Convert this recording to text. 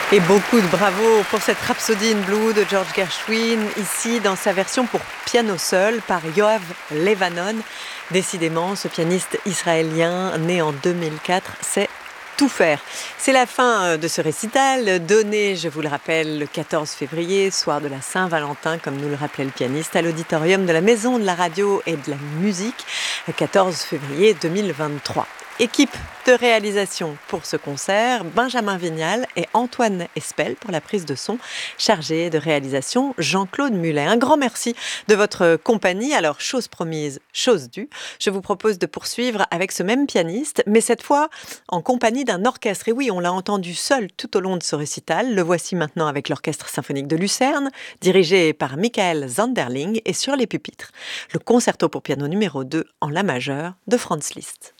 Et beaucoup de bravo pour cette Rhapsody in Blue de George Gershwin, ici dans sa version pour piano seul par Yoav Levanon. Décidément, ce pianiste israélien né en 2004 sait tout faire. C'est la fin de ce récital, donné, je vous le rappelle, le 14 février, soir de la Saint-Valentin, comme nous le rappelait le pianiste, à l'auditorium de la Maison de la Radio et de la Musique, le 14 février 2023. Équipe de réalisation pour ce concert, Benjamin Vignal et Antoine Espel pour la prise de son, chargé de réalisation Jean-Claude Mulet. Un grand merci de votre compagnie. Alors, chose promise, chose due, je vous propose de poursuivre avec ce même pianiste, mais cette fois en compagnie d'un orchestre. Et oui, on l'a entendu seul tout au long de ce récital. Le voici maintenant avec l'Orchestre symphonique de Lucerne, dirigé par Michael Zanderling, et sur les pupitres, le concerto pour piano numéro 2 en la majeure de Franz Liszt.